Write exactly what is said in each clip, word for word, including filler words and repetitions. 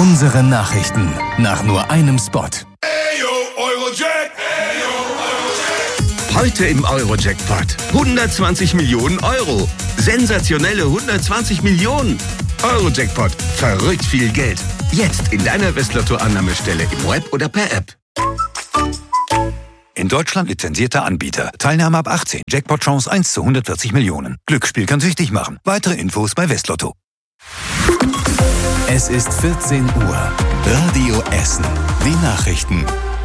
Unsere Nachrichten nach nur einem Spot. Heute im Euro-Jackpot. hundertzwanzig Millionen Euro. Sensationelle hundertzwanzig Millionen. Euro-Jackpot. Verrückt viel Geld. Jetzt in deiner Westlotto-Annahmestelle im Web oder per App. In Deutschland lizenzierter Anbieter. Teilnahme ab achtzehn. Jackpot-Chance eins zu hundertvierzig Millionen. Glücksspiel kann süchtig machen. Weitere Infos bei Westlotto. Es ist vierzehn Uhr. Radio Essen. Die Nachrichten.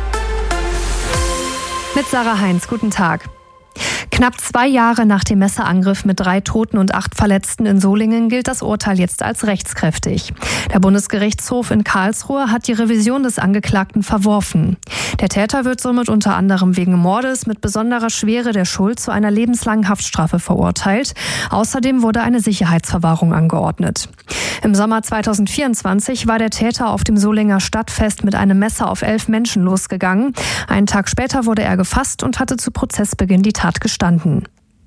Mit Sarah Heinz, guten Tag. Knapp zwei Jahre nach dem Messerangriff mit drei Toten und acht Verletzten in Solingen gilt das Urteil jetzt als rechtskräftig. Der Bundesgerichtshof in Karlsruhe hat die Revision des Angeklagten verworfen. Der Täter wird somit unter anderem wegen Mordes mit besonderer Schwere der Schuld zu einer lebenslangen Haftstrafe verurteilt. Außerdem wurde eine Sicherheitsverwahrung angeordnet. Im Sommer zweitausendvierundzwanzig war der Täter auf dem Solinger Stadtfest mit einem Messer auf elf Menschen losgegangen. Einen Tag später wurde er gefasst und hatte zu Prozessbeginn die Tat gestanden.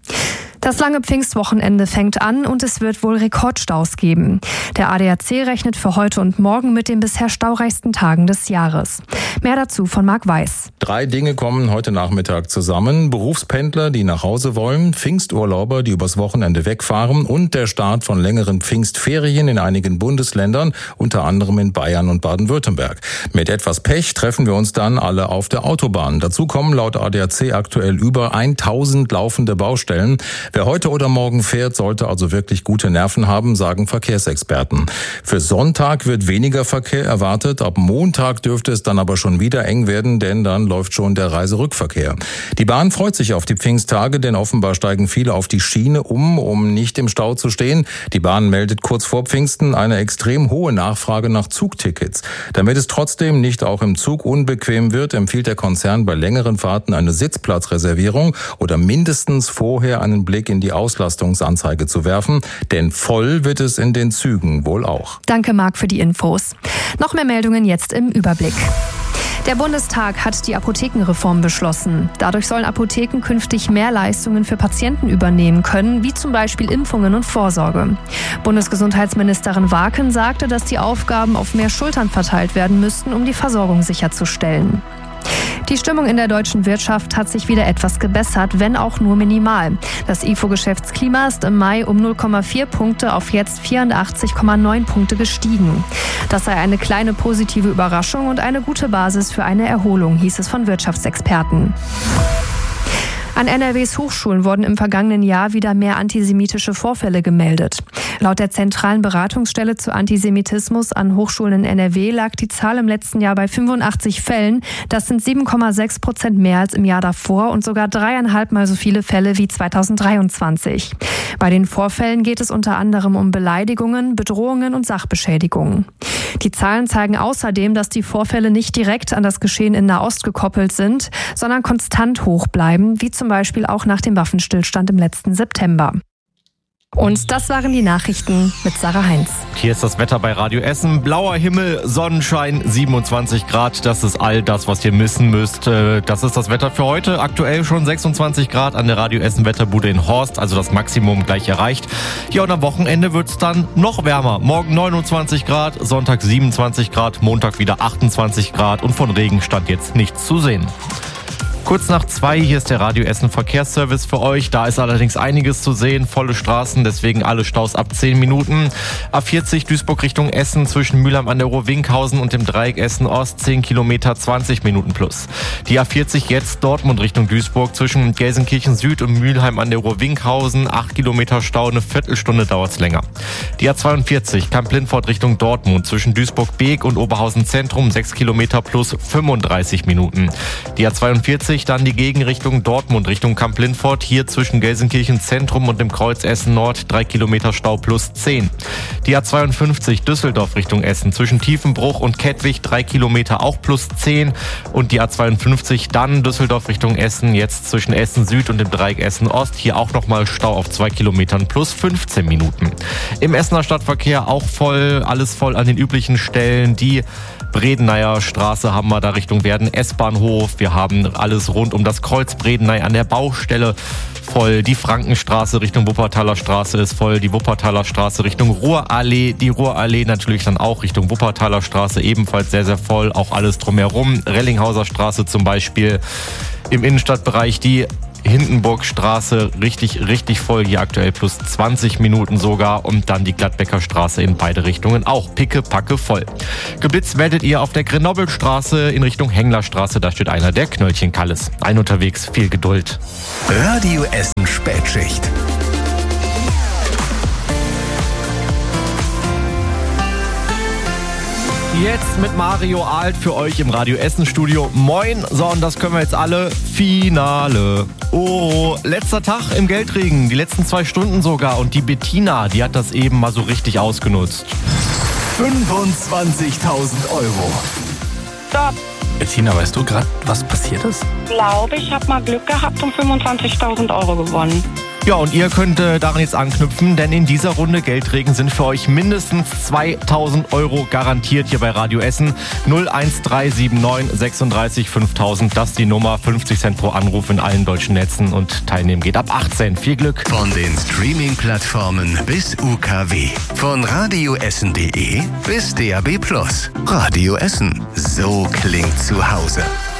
Das lange Pfingstwochenende fängt an und es wird wohl Rekordstaus geben. Der A D A C rechnet für heute und morgen mit den bisher staureichsten Tagen des Jahres. Mehr dazu von Marc Weiß. Drei Dinge kommen heute Nachmittag zusammen. Berufspendler, die nach Hause wollen, Pfingsturlauber, die übers Wochenende wegfahren und der Start von längeren Pfingstferien in einigen Bundesländern, unter anderem in Bayern und Baden-Württemberg. Mit etwas Pech treffen wir uns dann alle auf der Autobahn. Dazu kommen laut A D A C aktuell über tausend laufende Baustellen. Wer heute oder morgen fährt, sollte also wirklich gute Nerven haben, sagen Verkehrsexperten. Für Sonntag wird weniger Verkehr erwartet. Ab Montag dürfte es dann aber schon wieder eng werden, denn dann läuft schon der Reiserückverkehr. Die Bahn freut sich auf die Pfingsttage, denn offenbar steigen viele auf die Schiene um, um nicht im Stau zu stehen. Die Bahn meldet kurz vor Pfingsten eine extrem hohe Nachfrage nach Zugtickets. Damit es trotzdem nicht auch im Zug unbequem wird, empfiehlt der Konzern bei längeren Fahrten eine Sitzplatzreservierung oder mindestens vorher einen Blick in die Auslastungsanzeige zu werfen, denn voll wird es in den Zügen wohl auch. Danke, Marc, für die Infos. Noch mehr Meldungen jetzt im Überblick. Der Bundestag hat die Apothekenreform beschlossen. Dadurch sollen Apotheken künftig mehr Leistungen für Patienten übernehmen können, wie zum Beispiel Impfungen und Vorsorge. Bundesgesundheitsministerin Waaken sagte, dass die Aufgaben auf mehr Schultern verteilt werden müssten, um die Versorgung sicherzustellen. Die Stimmung in der deutschen Wirtschaft hat sich wieder etwas gebessert, wenn auch nur minimal. Das I F O-Geschäftsklima ist im Mai um null Komma vier Punkte auf jetzt vierundachtzig Komma neun Punkte gestiegen. Das sei eine kleine positive Überraschung und eine gute Basis für eine Erholung, hieß es von Wirtschaftsexperten. An N R Ws Hochschulen wurden im vergangenen Jahr wieder mehr antisemitische Vorfälle gemeldet. Laut der zentralen Beratungsstelle zu Antisemitismus an Hochschulen in N R W lag die Zahl im letzten Jahr bei fünfundachtzig Fällen. Das sind sieben Komma sechs Prozent mehr als im Jahr davor und sogar dreieinhalb Mal so viele Fälle wie zweitausenddreiundzwanzig. Bei den Vorfällen geht es unter anderem um Beleidigungen, Bedrohungen und Sachbeschädigungen. Die Zahlen zeigen außerdem, dass die Vorfälle nicht direkt an das Geschehen in Nahost gekoppelt sind, sondern konstant hoch bleiben, wie zum Beispiel auch nach dem Waffenstillstand im letzten September. Und das waren die Nachrichten mit Sarah Heinz. Hier ist das Wetter bei Radio Essen. Blauer Himmel, Sonnenschein, siebenundzwanzig Grad. Das ist all das, was ihr missen müsst. Das ist das Wetter für heute. Aktuell schon sechsundzwanzig Grad an der Radio Essen Wetterbude in Horst. Also das Maximum gleich erreicht. Ja, und am Wochenende wird es dann noch wärmer. Morgen neunundzwanzig Grad, Sonntag siebenundzwanzig Grad, Montag wieder achtundzwanzig Grad. Und von Regen stand jetzt nichts zu sehen. Kurz nach zwei, hier ist der Radio Essen Verkehrsservice für euch. Da ist allerdings einiges zu sehen, volle Straßen, deswegen alle Staus ab zehn Minuten. A vierzig Duisburg Richtung Essen zwischen Mülheim an der Ruhr-Winkhausen und dem Dreieck Essen-Ost, zehn Kilometer, zwanzig Minuten plus. Die A vierzig jetzt Dortmund Richtung Duisburg zwischen Gelsenkirchen Süd und Mülheim an der Ruhr-Winkhausen, acht Kilometer Stau, eine Viertelstunde dauert's länger. Die A zweiundvierzig Kamp-Lindfort Richtung Dortmund zwischen Duisburg-Beek und Oberhausen Zentrum, sechs Kilometer plus fünfunddreißig Minuten. Die A zweiundvierzig dann die Gegenrichtung Dortmund Richtung Kamp-Lindfort, hier zwischen Gelsenkirchen Zentrum und dem Kreuz Essen Nord, drei Kilometer Stau plus zehn. Die A zweiundfünfzig Düsseldorf Richtung Essen zwischen Tiefenbruch und Kettwig, drei Kilometer auch plus zehn. Und die A zweiundfünfzig dann Düsseldorf Richtung Essen, jetzt zwischen Essen Süd und dem Dreieck Essen Ost, hier auch nochmal Stau auf zwei Kilometern plus fünfzehn Minuten. Im Essener Stadtverkehr auch voll, alles voll an den üblichen Stellen. Die Bredeneyer Straße haben wir da Richtung Werden S-Bahnhof. Wir haben alles ist rund um das Kreuz Bredeney an der Baustelle voll. Die Frankenstraße Richtung Wuppertaler Straße ist voll. Die Wuppertaler Straße Richtung Ruhrallee. Die Ruhrallee natürlich dann auch Richtung Wuppertaler Straße ebenfalls sehr, sehr voll. Auch alles drumherum. Rellinghauser Straße zum Beispiel im Innenstadtbereich. Die Hindenburgstraße richtig, richtig voll. Hier aktuell plus zwanzig Minuten sogar. Und dann die Gladbecker Straße in beide Richtungen auch pickepacke voll. Geblitzt werdet ihr auf der Grenobbelstraße in Richtung Henglerstraße. Da steht einer der Knöllchen-Kalles. Ein unterwegs, viel Geduld. Radio Essen Spätschicht. Jetzt mit Mario Alt für euch im Radio Essen Studio. Moin, so und das können wir jetzt alle. Finale. Oh, letzter Tag im Geldregen, die letzten zwei Stunden sogar. Und die Bettina, die hat das eben mal so richtig ausgenutzt. fünfundzwanzigtausend Euro. Stopp. Bettina, weißt du gerade, was passiert ist? Ich glaube, ich habe mal Glück gehabt und fünfundzwanzigtausend Euro gewonnen. Ja, und ihr könnt äh, daran jetzt anknüpfen, denn in dieser Runde Geldregen sind für euch mindestens zweitausend Euro garantiert hier bei Radio Essen. null eins drei sieben neun sechsunddreißig fünftausend, das ist die Nummer, fünfzig Cent pro Anruf in allen deutschen Netzen und teilnehmen geht ab achtzehn. Viel Glück. Von den Streaming-Plattformen bis U K W. Von radioessen punkt de bis D A B plus. Radio Essen. So klingt zu Hause.